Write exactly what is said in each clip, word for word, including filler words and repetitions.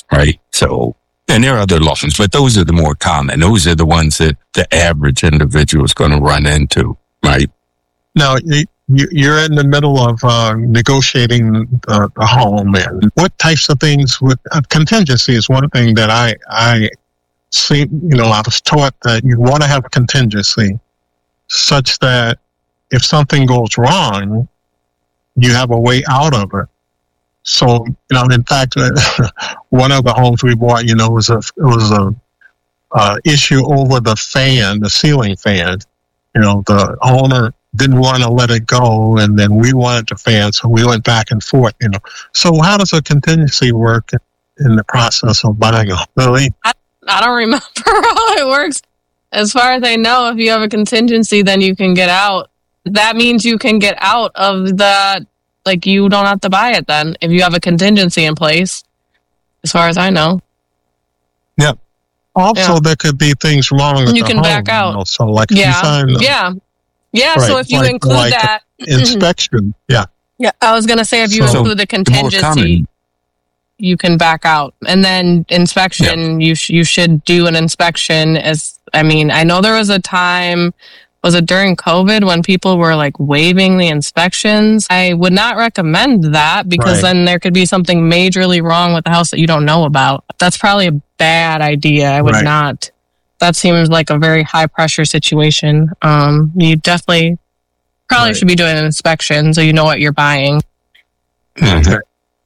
right? So, and there are other laws, but those are the more common. Those are the ones that the average individual is going to run into, right? Now, you're in the middle of uh, negotiating the, the home, and what types of things would uh, contingency is one thing that I I see. You know, I was taught that you want to have a contingency such that if something goes wrong, you have a way out of it. So, you know, in fact, one of the homes we bought, you know, was a it was a uh, issue over the fan, the ceiling fan. You know, the owner didn't want to let it go, and then we wanted the fan, so we went back and forth, you know. So how does a contingency work in the process of buying a Lily? I, I don't remember how it works. As far as I know, if you have a contingency, then you can get out. That means you can get out of the, like, you don't have to buy it then, if you have a contingency in place, as far as I know. Yep. Also, yeah. There could be things wrong with you the can home, back out. You know, so, like, yeah. if you sign the, yeah. Yeah, right, so if you like, include like that... inspection, yeah. Yeah, I was going to say if you So, include the contingency, you can back out. And then inspection, yeah. you sh- you should do an inspection. As I mean, I know there was a time, was it during COVID, when people were like waiving the inspections? I would not recommend that, because Right. then there could be something majorly wrong with the house that you don't know about. That's probably a bad idea. I would Right. not. That seems like a very high pressure situation. Um, you definitely probably Right. should be doing an inspection so you know what you're buying. Okay.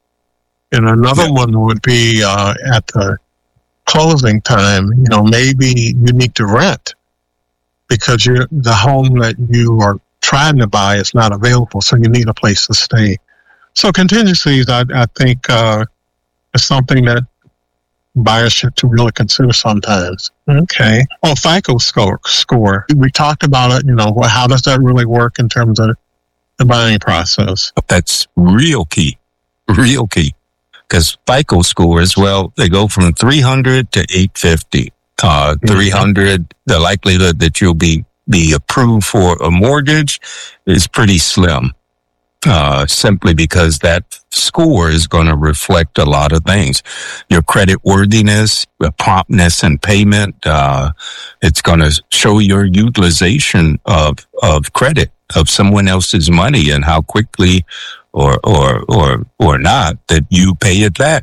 And another yeah. one would be uh, at the closing time, you know, maybe you need to rent because you're, the home that you are trying to buy is not available, so you need a place to stay. So contingencies, I, I think, uh, is something that buyers should to really consider sometimes. Okay. Oh, FICO score. Score. We talked about it. You know, how does that really work in terms of the buying process? That's real key, real key. Because FICO scores, well, they go from three hundred to eight fifty. Uh, mm-hmm. three hundred, the likelihood that you'll be be approved for a mortgage is pretty slim. Uh, simply because that score is going to reflect a lot of things. Your credit worthiness, your promptness in payment, uh, it's going to show your utilization of, of credit, of someone else's money, and how quickly or, or, or, or not that you pay it back.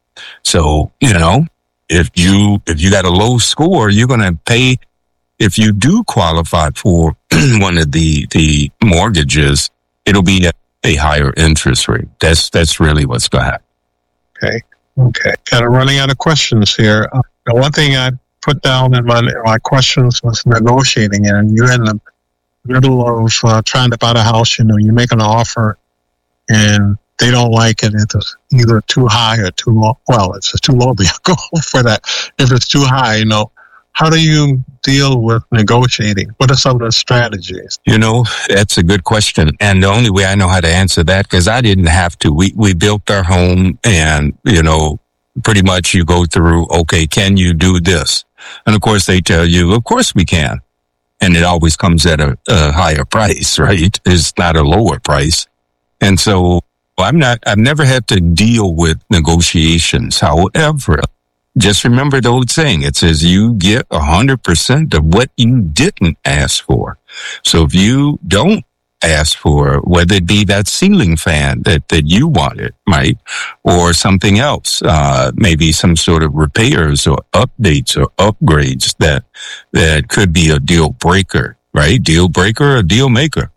So, you know, if you, if you got a low score, you're going to pay, if you do qualify for one of the, the mortgages, it'll be a, a higher interest rate. That's that's really what's going to happen. Okay. Okay. Kind of running out of questions here. Uh, the one thing I put down in my my questions was negotiating, and you're in the middle of uh, trying to buy a house. You know, you make an offer, and they don't like it. It's either too high or too low. Well, it's too low. They go for that. If it's too high, you know. How do you deal with negotiating? What are some of the strategies? You know, that's a good question. And the only way I know how to answer that, because I didn't have to. We we built our home, and, you know, pretty much you go through, okay, can you do this? And of course they tell you, of course we can. And it always comes at a, a higher price, right? It's not a lower price. And so I'm not, I've never had to deal with negotiations. However, just remember the old saying. It says you get a hundred percent of what you didn't ask for. So if you don't ask for, whether it be that ceiling fan that, that you wanted, right? Or something else, uh, maybe some sort of repairs or updates or upgrades that, that could be a deal breaker, right? Deal breaker or deal maker.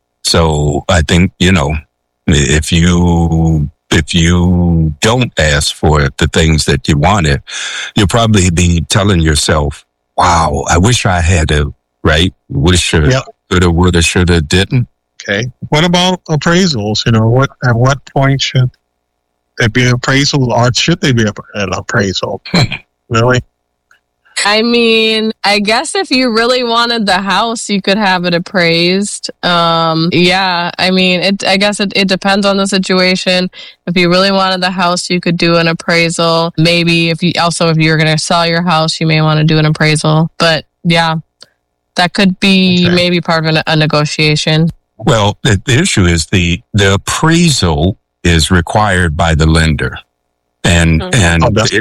So I think, you know, if you, If you don't ask for it, the things that you wanted, you'll probably be telling yourself, wow, I wish I had a, right? Wish, yep. coulda, woulda, shoulda, didn't. Okay. What about appraisals? You know, what at what point should there be an appraisal, or should they be an appraisal? Really? I mean, I guess if you really wanted the house, you could have it appraised. Um, yeah, I mean, it. I guess it, it depends on the situation. If you really wanted the house, you could do an appraisal. Maybe if you also, if you're going to sell your house, you may want to do an appraisal. But yeah, that could be okay. Maybe part of a, a negotiation. Well, the, the issue is the, the appraisal is required by the lender. And, mm-hmm. and oh,